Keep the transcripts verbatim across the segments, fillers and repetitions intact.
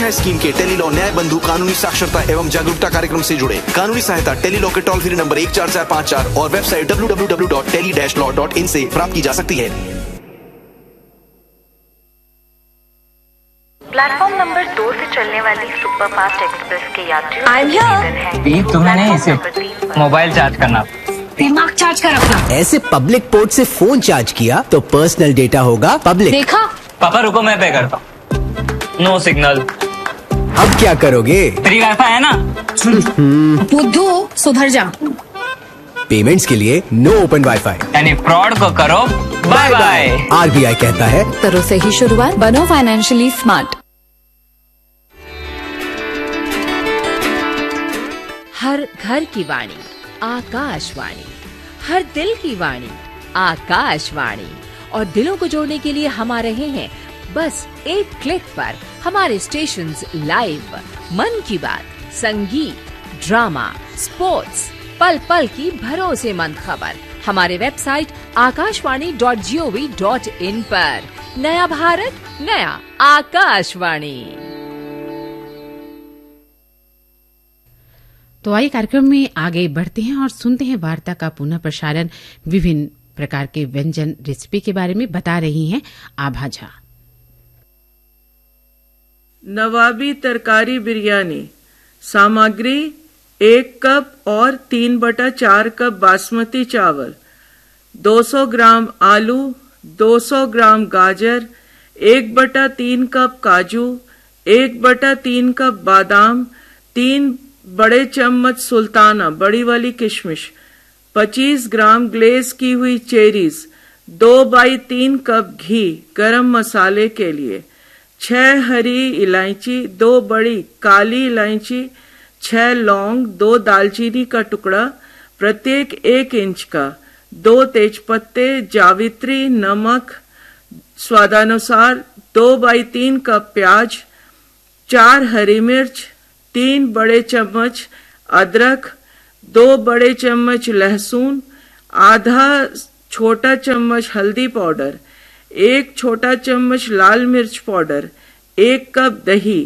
न्याय स्कीम के टेलीलॉ न्याय बंधु कानूनी साक्षरता एवं जागरूकता कार्यक्रम से जुड़े। कानूनी सहायता टेलीलॉ के टोल फ्री नंबर एक चार चार पाँच चार और website W W W dot tele dash law dot in से प्राप्त की जा सकती है। प्लेटफॉर्म नंबर दो से चलने वाली सुपर फास्ट एक्सप्रेस के यात्रियों तुम्हें इसे मोबाइल चार्ज करना, दिमाग चार्ज कर रखना। ऐसे पब्लिक पोर्ट से फोन चार्ज किया तो पर्सनल डेटा होगा पब्लिक। देखा? पापा रुको मैं पे करता हूँ। No signal. अब क्या करोगे? फ्री वाईफाई है ना। बुद्धू सुधर जा। पेमेंट्स के लिए नो ओपन वाईफाई यानी फ्रॉड को करो बाय बाय। आरबीआई कहता है करो सही शुरुआत, बनो फाइनेंशियली स्मार्ट। हर घर की वाणी आकाशवाणी, हर दिल की वाणी आकाशवाणी। और दिलों को जोड़ने के लिए हम आ रहे हैं बस एक क्लिक पर। हमारे स्टेशंस लाइव, मन की बात, संगीत, ड्रामा, स्पोर्ट्स, पल पल की भरोसेमंद खबर हमारे website Akashvani dot G O V dot in पर। नया भारत, नया आकाशवाणी। तो आइए कार्यक्रम में आगे बढ़ते हैं और सुनते हैं वार्ता का पुनः प्रसारण। विभिन्न प्रकार के व्यंजन रेसिपी के बारे में बता रही हैं आभा झा। नवाबी तरकारी बिरयानी। सामग्री एक कप और तीन बटा चार कप बासमती चावल, दो सौ ग्राम आलू, दो सौ ग्राम गाजर, एक बटा तीन कप काजू, एक बटा तीन कप बादाम, तीन बड़े चम्मच सुल्ताना बड़ी वाली किशमिश, पच्चीस ग्राम ग्लेज की हुई चेरीज, दो बाई तीन कप घी गरम मसाले के लिए, छह हरी इलायची, दो बड़ी काली इलायची, छह लौंग, दो दालचीनी का टुकड़ा प्रत्येक एक इंच का, दो तेजपत्ते, जावित्री, नमक स्वादानुसार, दो बाई तीन कप प्याज, चार हरी मिर्च, तीन बड़े चम्मच अदरक, दो बड़े चम्मच लहसुन, आधा छोटा चम्मच हल्दी पाउडर, एक छोटा चम्मच लाल मिर्च पाउडर, एक कप दही,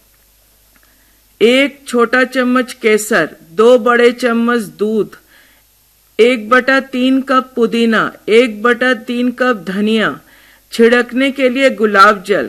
एक छोटा चम्मच केसर, दो बड़े चम्मच दूध, एक बटा तीन कप पुदीना, एक बटा तीन कप धनिया, छिड़कने के लिए गुलाब जल।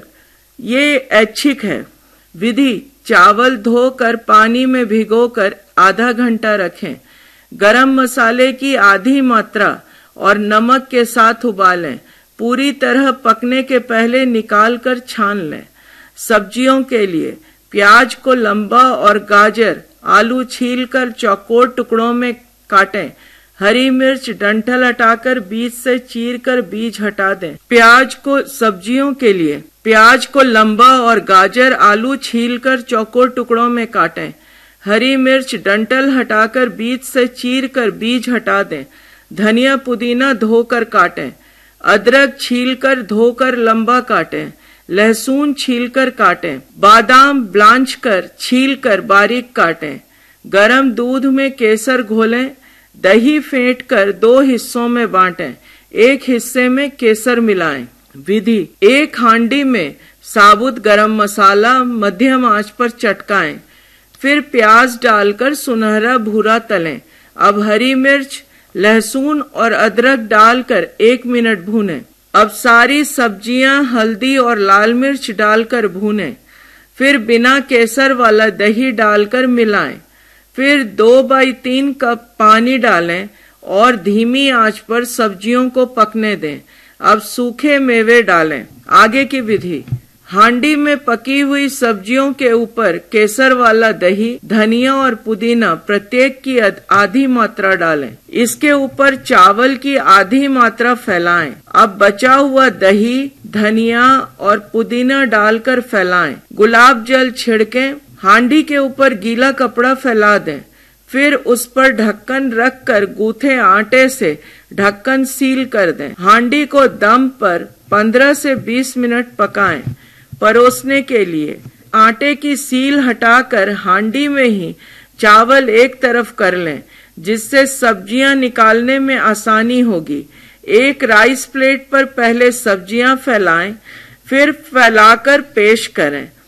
ये ऐच्छिक है। विधि: चावल धोकर पानी में भिगोकर आधा घंटा रखें। गरम मसाले की आधी मात्रा और नमक के साथ उबालें। पूरी तरह पकने के पहले निकालकर छान लें। सब्जियों के लिए प्याज को लंबा और गाजर आलू छीलकर चौकोर टुकड़ों में काटें। हरी मिर्च डंठल हटाकर बीज से चीरकर बीज हटा दें। प्याज को सब्जियों के लिए प्याज को लंबा और गाजर आलू छीलकर चौकोर टुकड़ों में काटें। हरी मिर्च डंठल हटाकर बीज से चीरकर बीज हटा दें। धनिया पुदीना धोकर काटें। अदरक छीलकर धोकर लंबा काटें। लहसुन छीलकर काटें। बादाम ब्लांच कर छीलकर बारीक काटें। गरम दूध में केसर घोलें। दही फेंट कर दो हिस्सों में बांटें। एक हिस्से में केसर मिलाएं। विधि: एक हांडी में साबुत गरम मसाला मध्यम आंच पर चटकाएं। फिर प्याज डालकर सुनहरा भूरा तलें। अब हरी मिर्च लहसुन और अदरक डालकर एक मिनट भूनें। अब सारी सब्जियां हल्दी और लाल मिर्च डालकर भूनें। फिर बिना केसर वाला दही डालकर मिलाएं। फिर दो बाई तीन कप पानी डालें और धीमी आंच पर सब्जियों को पकने दें। अब सूखे मेवे डालें। आगे की विधि: हांडी में पकी हुई सब्जियों के ऊपर केसर वाला दही, धनिया और पुदीना प्रत्येक की आधी मात्रा डालें। इसके ऊपर चावल की आधी मात्रा फैलाएं। अब बचा हुआ दही, धनिया और पुदीना डालकर फैलाएं। गुलाब जल छिड़कें। हांडी के ऊपर गीला कपड़ा फैला दें। फिर उस पर ढक्कन रखकर गूथे आटे से ढक्कन सील कर दें। हांडी को दम पर पंद्रह से बीस मिनट पकाएं। परोसने के लिए आटे की सील हटाकर हांडी में ही चावल एक तरफ कर लें, जिससे सब्जियां निकालने में आसानी होगी। एक राइस प्लेट पर पहले सब्जियां फैलाएं, फिर फैलाकर पेश करें।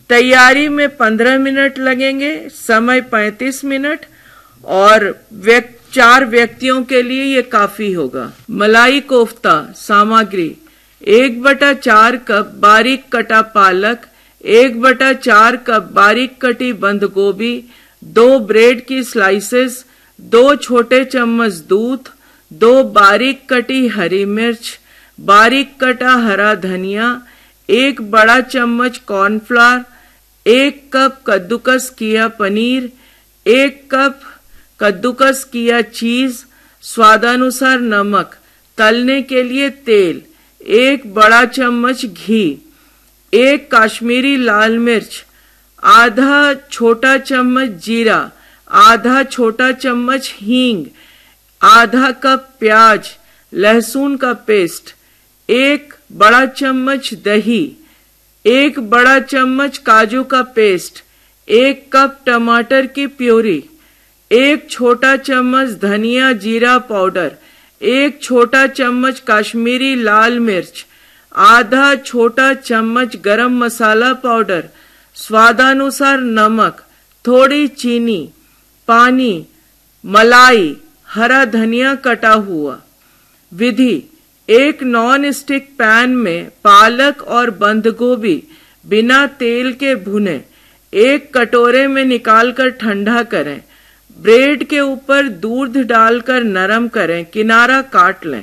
तैयारी में पंद्रह मिनट लगेंगे, समय पैंतीस मिनट, और व्यक, चार व्यक्तियों के लिए ये काफी होगा। मलाई कोफ्ता सामग्री: एक बटा चार कप बारीक कटा पालक, एक बटा चार कप बारीक कटी बंद गोभी, दो ब्रेड की स्लाइसेस, दो छोटे चम्मच दूध, दो बारीक कटी हरी मिर्च, बारीक कटा हरा धनिया, एक बड़ा चम्मच कॉर्नफ्लावर, एक कप कद्दूकस किया पनीर, एक कप कद्दूकस किया चीज, स्वादानुसार नमक, तलने के लिए तेल, एक बड़ा चम्मच घी, एक काश्मीरी लाल मिर्च, आधा छोटा चम्मच जीरा, आधा छोटा चम्मच हींग, आधा कप प्याज लहसुन का पेस्ट, एक बड़ा चम्मच दही, एक बड़ा चम्मच काजू का पेस्ट, एक कप टमाटर की प्यूरी, एक छोटा चम्मच धनिया जीरा पाउडर, एक छोटा चम्मच काश्मीरी लाल मिर्च, आधा छोटा चम्मच गरम मसाला पाउडर, स्वादानुसार नमक, थोड़ी चीनी, पानी, मलाई, हरा धनिया कटा हुआ। विधि: एक नॉन स्टिक पैन में पालक और बंद गोभी बिना तेल के भुने, एक कटोरे में निकालकर ठंडा करें, ब्रेड के ऊपर दूध डालकर नरम करें, किनारा काट लें।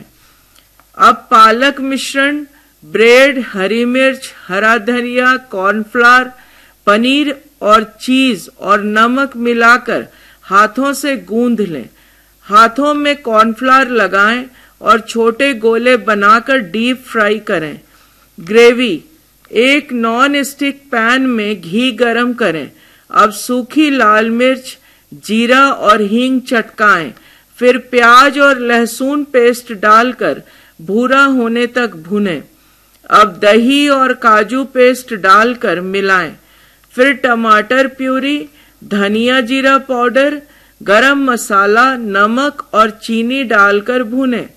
अब पालक मिश्रण, ब्रेड, हरी मिर्च, हरा धनिया, कॉर्नफ्लावर, पनीर और चीज और नमक मिलाकर हाथों से गूंद लें। हाथों में कॉर्नफ्लावर लगाएं और छोटे गोले बनाकर डीप फ्राई करें। ग्रेवी: एक नॉन स्टिक पैन में घी गरम करें। अब सूखी लाल मिर्च, जीरा और हींग चटकाएं, फिर प्याज और लहसुन पेस्ट डालकर भूरा होने तक भुनें। अब दही और काजू पेस्ट डालकर मिलाएं, फिर टमाटर प्यूरी, धनिया जीरा पाउडर, गरम मसाला, नमक और चीनी डालकर भुनें।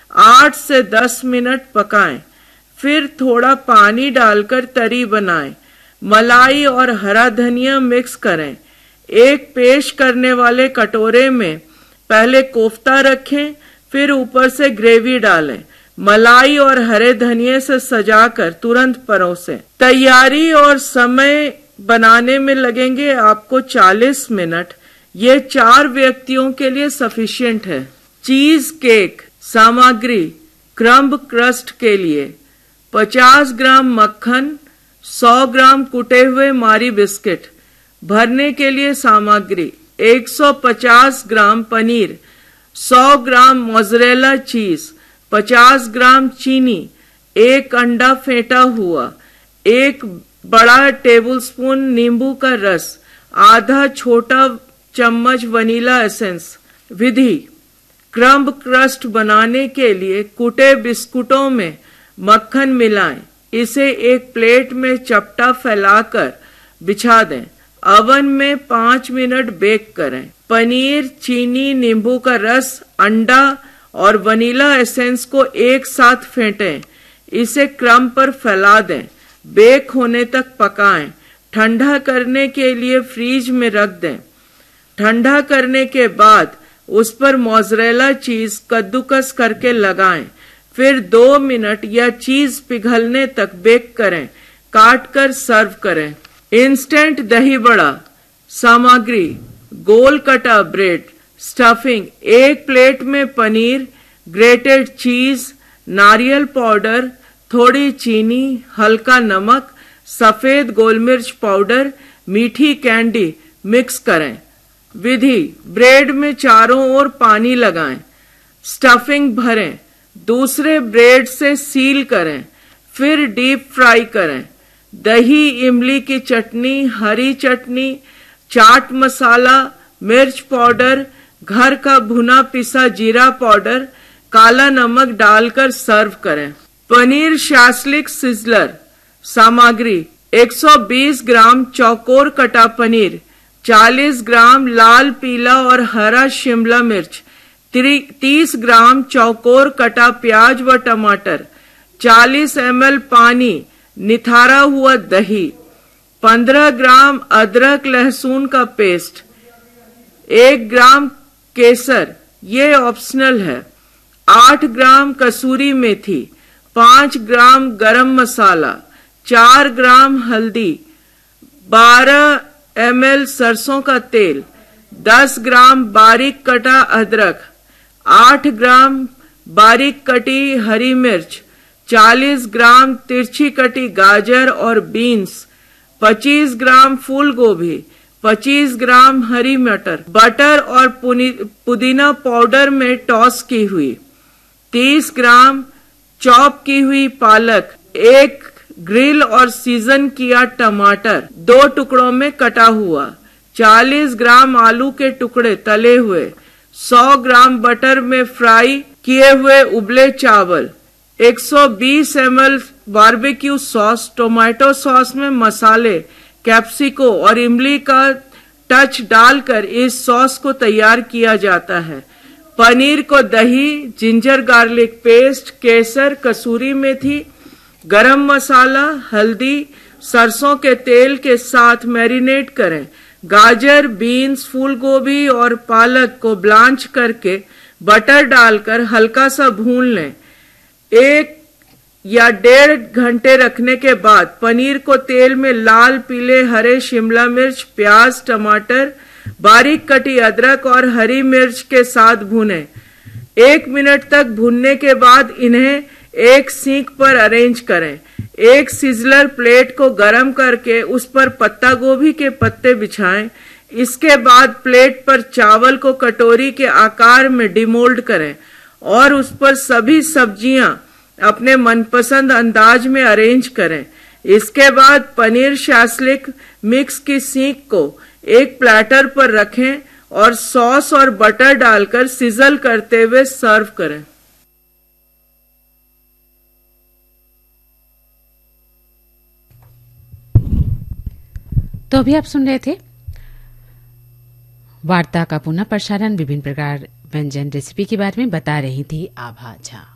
आठ से दस मिनट पकाएं, फिर थोड़ा पानी डालकर तरी बनाएं। मलाई और हरा धनिया मिक्स करें। एक पेश करने वाले कटोरे में पहले कोफ्ता रखें, फिर ऊपर से ग्रेवी डालें। मलाई और हरे धनिये से सजाकर तुरंत परोसें। तैयारी और समय बनाने में लगेंगे आपको चालीस मिनट। ये चार व्यक्तियों के लिए सफिशिएंट है। चीज केक सामग्री: क्रम्ब क्रस्ट के लिए पचास ग्राम मक्खन, सौ ग्राम कुटे हुए मारी बिस्किट। भरने के लिए सामग्री: एक सौ पचास ग्राम पनीर, सौ ग्राम मोज़रेला चीज, पचास ग्राम चीनी, एक अंडा फेंटा हुआ, एक बड़ा टेबलस्पून नींबू का रस, आधा छोटा चम्मच वनीला एसेंस। विधि: क्रम्ब क्रस्ट बनाने के लिए कुटे बिस्कुटों में मक्खन मिलाएं, इसे एक प्लेट में चपटा फैलाकर बिछा दें। अवन में पाँच मिनट बेक करें। पनीर, चीनी, नींबू का रस, अंडा और वनीला एसेंस को एक साथ फेंटें, इसे क्रम्ब पर फैला दें। बेक होने तक पकाएं। ठंडा करने के लिए फ्रीज में रख दें। ठंडा करने के बाद उस पर मोज़रेला चीज कद्दूकस करके लगाएं, फिर दो मिनट या चीज पिघलने तक बेक करें। काट कर सर्व करें। इंस्टेंट दही बड़ा सामग्री: गोल कटा ब्रेड, स्टफिंग, एक प्लेट में पनीर, ग्रेटेड चीज, नारियल पाउडर, थोड़ी चीनी, हल्का नमक, सफेद गोल मिर्च पाउडर, मीठी कैंडी मिक्स करें। विधि: ब्रेड में चारों ओर पानी लगाएं, स्टफिंग भरें, दूसरे ब्रेड से सील करें, फिर डीप फ्राई करें। दही, इमली की चटनी, हरी चटनी, चाट मसाला, मिर्च पाउडर, घर का भुना पिसा जीरा पाउडर, काला नमक डालकर सर्व करें। पनीर शास्लिक सिजलर सामग्री: एक सौ बीस ग्राम चौकोर कटा पनीर, चालीस ग्राम लाल, पीला और हरा शिमला मिर्च, तीस ग्राम चौकोर कटा प्याज व टमाटर, चालीस एम एल पानी, निथारा हुआ दही, पंद्रह ग्राम अदरक लहसुन का पेस्ट, एक ग्राम केसर, ये ऑप्शनल है, आठ ग्राम कसूरी मेथी, पांच ग्राम गरम मसाला, चार ग्राम हल्दी, बारह एम एल सरसों का तेल, दस ग्राम बारीक कटा अदरक, आठ ग्राम बारीक कटी हरी मिर्च, चालीस ग्राम तिरछी कटी गाजर और बीन्स, पच्चीस ग्राम फूल गोभी, पच्चीस ग्राम हरी मटर, बटर और पुदीना पाउडर में टॉस की हुई, तीस ग्राम चॉप की हुई पालक, एक ग्रिल और सीजन किया टमाटर, दो टुकड़ों में कटा हुआ, चालीस ग्राम आलू के टुकड़े तले हुए, सौ ग्राम बटर में फ्राई किए हुए उबले चावल, एक सौ बीस M L barbecue sauce, tomato sauce में मसाले, कैप्सिको और इमली का टच डालकर इस सॉस को तैयार किया जाता है। पनीर को दही, जिंजर गार्लिक पेस्ट, केसर, कसूरी मेथी, गरम मसाला, हल्दी, सरसों के तेल के साथ मैरिनेट करें। गाजर, बीन्स, फूल गोभी और पालक को ब्लांच करके बटर डालकर हल्का सा भून लें। एक या डेढ़ घंटे रखने के बाद पनीर को तेल में लाल, पीले, हरे शिमला मिर्च, प्याज, टमाटर, बारीक कटी अदरक और हरी मिर्च के साथ भूनें। एक मिनट तक भूनने के बाद इन्हें एक सीख पर अरेंज करें। एक सिजलर प्लेट को गरम करके उस पर पत्ता गोभी के पत्ते बिछाएं। इसके बाद प्लेट पर चावल को कटोरी के आकार में डिमोल्ड करें और उस पर सभी सब्जियां अपने मनपसंद अंदाज में अरेंज करें। इसके बाद पनीर शास्लिक मिक्स की सीख को एक प्लेटर पर रखें और सॉस और बटर डालकर सिजल करते हुए सर्व करें। तो अभी आप सुन रहे थे वार्ता का पुनः प्रसारण। विभिन्न प्रकार व्यंजन रेसिपी के बारे में बता रही थी आभा झा।